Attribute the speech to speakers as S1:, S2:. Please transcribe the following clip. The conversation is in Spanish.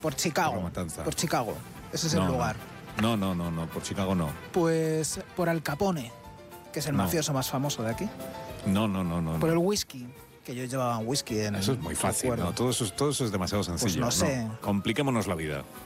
S1: Por Chicago.
S2: Por la matanza.
S1: Por Chicago. Ese es el
S2: No,
S1: lugar.
S2: No, por Chicago no.
S1: Pues por Al Capone, que es el
S2: No.
S1: mafioso más famoso de aquí.
S2: No.
S1: Por el whisky, que yo llevaba whisky en
S2: Eso es muy fácil,
S1: recuerdo.
S2: ¿no? Todo eso es demasiado sencillo.
S1: no sé.
S2: Compliquémonos la vida.